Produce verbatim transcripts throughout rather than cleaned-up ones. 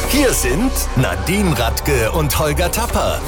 Hier sind Nadine Radke und Holger Tapper.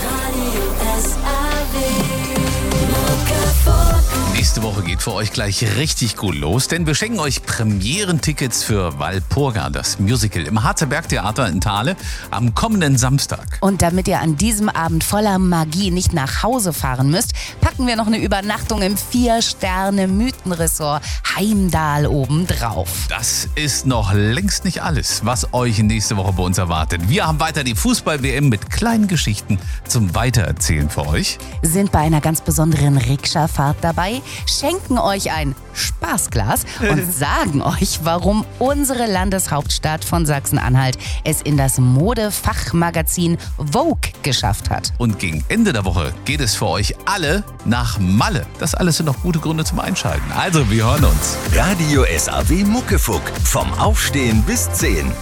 Nächste Woche geht für euch gleich richtig gut los, denn wir schenken euch Premierentickets für Walpurga, das Musical im Harzer Bergtheater in Thale am kommenden Samstag. Und damit ihr an diesem Abend voller Magie nicht nach Hause fahren müsst, packen wir noch eine Übernachtung im Vier-Sterne-Mythenresort Heimdal obendrauf. Das ist noch längst nicht alles, was euch nächste Woche bei uns erwartet. Wir haben weiter die Fußball-W M mit kleinen Geschichten zum Weitererzählen für euch. Sind bei einer ganz besonderen Rikscha-Fahrt dabei, schenken euch ein Spaßglas und sagen euch, warum unsere Landeshauptstadt von Sachsen-Anhalt es in das Modefachmagazin Vogue geschafft hat. Und gegen Ende der Woche geht es für euch alle nach Malle. Das alles sind noch gute Gründe zum Einschalten. Also, wir hören uns. Radio S A W Muckefuck. Vom Aufstehen bis zehn.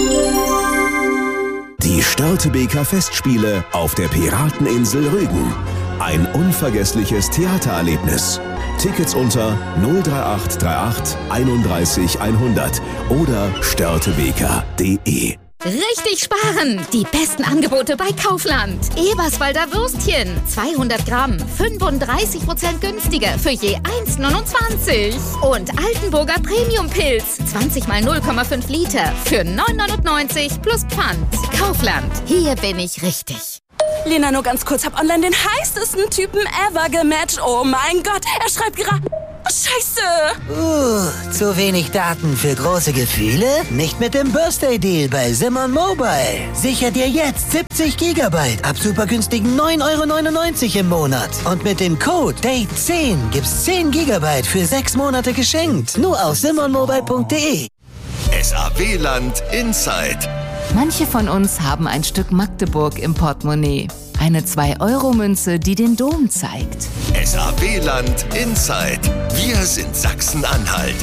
Die Störtebeker Festspiele auf der Pirateninsel Rügen. Ein unvergessliches Theatererlebnis. Tickets unter null drei acht drei acht einunddreißig hundert oder störtebeker punkt de. Richtig sparen! Die besten Angebote bei Kaufland. Eberswalder Würstchen, zweihundert Gramm, fünfunddreißig Prozent günstiger für je eins neunundzwanzig. Und Altenburger Premium-Pilz, zwanzig mal null Komma fünf Liter für neun neunundneunzig plus Pfand. Kaufland, hier bin ich richtig. Lena, nur ganz kurz, hab online den heißesten Typen ever gematcht. Oh mein Gott, er schreibt gerade... Oh, Scheiße! Uh, zu wenig Daten für große Gefühle? Nicht mit dem Birthday-Deal bei Simon Mobile. Sicher dir jetzt siebzig Gigabyte ab super günstigen neun Euro neunundneunzig im Monat. Und mit dem Code Date zehn gibt's zehn Gigabyte für sechs Monate geschenkt. Nur auf simon mobile punkt de. S A W-Land Inside. Manche von uns haben ein Stück Magdeburg im Portemonnaie. Eine zwei Euro Münze, die den Dom zeigt. S A W-Land Inside. Wir sind Sachsen-Anhalt.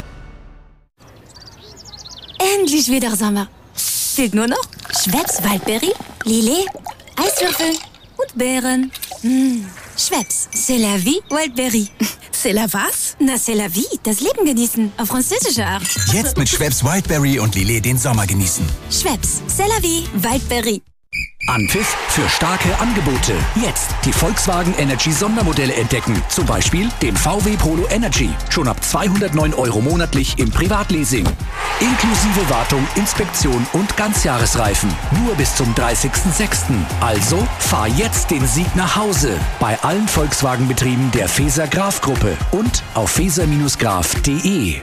Endlich wieder Sommer. Fehlt nur noch Schweppes Waldberry, Lillet, Eiswürfel und Beeren. Mmh. Schweppes, c'est la vie, Wildberry. C'est la was? Na, c'est la vie, das Leben genießen, auf französische Art. Jetzt mit Schweppes Wildberry und Lillet den Sommer genießen. Schweppes, c'est la vie, Wildberry. Anpfiff für starke Angebote. Jetzt die Volkswagen Energy Sondermodelle entdecken. Zum Beispiel den V W Polo Energy. Schon ab zweihundertneun Euro monatlich im Privatleasing. Inklusive Wartung, Inspektion und Ganzjahresreifen. Nur bis zum dreißigsten sechsten Also fahr jetzt den Sieg nach Hause. Bei allen Volkswagen-Betrieben der Feser-Graf-Gruppe und auf feser Graf punkt de.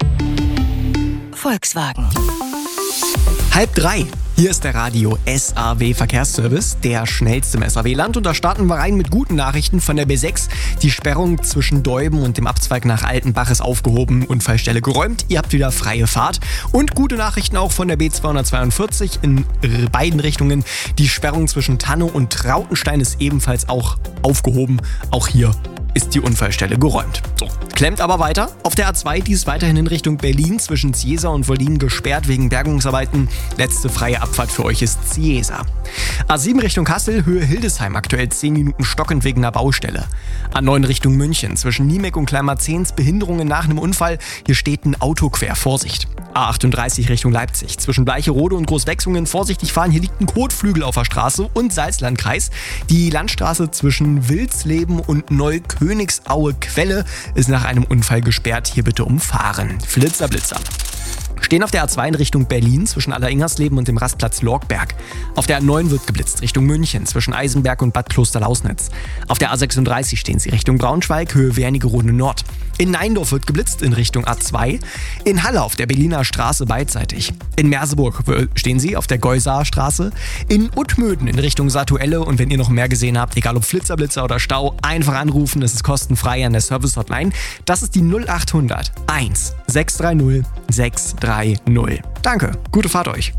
Volkswagen. Halb drei. Hier ist der Radio S A W Verkehrsservice, der schnellste im S A W-Land. Und da starten wir rein mit guten Nachrichten von der B sechs. Die Sperrung zwischen Deuben und dem Abzweig nach Altenbach ist aufgehoben, Unfallstelle geräumt. Ihr habt wieder freie Fahrt. Und gute Nachrichten auch von der B zweihundertzweiundvierzig in beiden Richtungen. Die Sperrung zwischen Tannow und Trautenstein ist ebenfalls auch aufgehoben. Auch hier ist die Unfallstelle geräumt. So, klemmt aber weiter. Auf der A zwei, die ist weiterhin in Richtung Berlin zwischen Ziesa und Wollin gesperrt wegen Bergungsarbeiten. Letzte freie Abfahrt für euch ist Ziesa. A sieben Richtung Kassel, Höhe Hildesheim, aktuell zehn Minuten stockend wegen einer Baustelle. A neun Richtung München, zwischen Niemek und Kleinmarzens Behinderungen nach einem Unfall. Hier steht ein Auto quer, Vorsicht. A achtunddreißig Richtung Leipzig, zwischen Bleicherode und Großwechsungen vorsichtig fahren. Hier liegt ein Kotflügel auf der Straße und Salzlandkreis. Die Landstraße zwischen Wilsleben und Neukönigsau Quelle ist nach einem Unfall gesperrt. Hier bitte umfahren. Flitzer, Blitzer. Stehen auf der A zwei in Richtung Berlin zwischen Alleringhersleben und dem Rastplatz Lorgberg. Auf der A neun wird geblitzt Richtung München zwischen Eisenberg und Bad Klosterlausnitz. Auf der A sechsunddreißig stehen sie Richtung Braunschweig, Höhe Wernigerode Nord. In Neindorf wird geblitzt in Richtung A zwei. In Halle auf der Berliner Straße beidseitig. In Merseburg stehen sie auf der Geusaer Straße. In Uttmöden in Richtung Satuelle. Und wenn ihr noch mehr gesehen habt, egal ob Flitzer, Blitzer oder Stau, einfach anrufen. Das ist kostenfrei an der Service-Hotline. Das ist die null achthundert eins sechs drei null sechs drei null. Danke, gute Fahrt euch.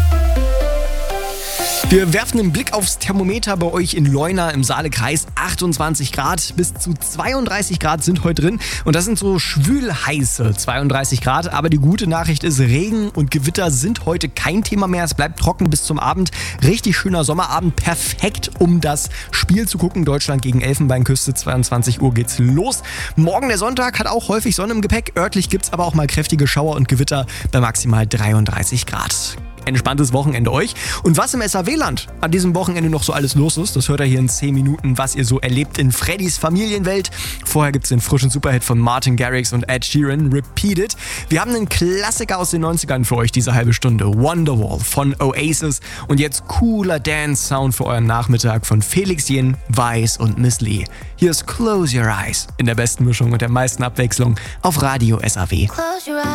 Wir werfen einen Blick aufs Thermometer bei euch in Leuna im Saalekreis. achtundzwanzig Grad bis zu zweiunddreißig Grad sind heute drin. Und das sind so schwülheiße zweiunddreißig Grad. Aber die gute Nachricht ist, Regen und Gewitter sind heute kein Thema mehr. Es bleibt trocken bis zum Abend. Richtig schöner Sommerabend. Perfekt, um das Spiel zu gucken. Deutschland gegen Elfenbeinküste. zweiundzwanzig Uhr geht's los. Morgen der Sonntag hat auch häufig Sonne im Gepäck. Örtlich gibt's aber auch mal kräftige Schauer und Gewitter bei maximal dreiunddreißig Grad. entspanntes Wochenende euch. Und was im S A W-Land an diesem Wochenende noch so alles los ist, das hört ihr hier in zehn Minuten, was ihr so erlebt in Freddys Familienwelt. Vorher gibt es den frischen Superhit von Martin Garrix und Ed Sheeran, Repeat It. Wir haben einen Klassiker aus den neunzigern für euch diese halbe Stunde, Wonderwall von Oasis. Und jetzt cooler Dance-Sound für euren Nachmittag von Felix Jen, Weiss und Miss Lee. Hier ist Close Your Eyes in der besten Mischung und der meisten Abwechslung auf Radio S A W.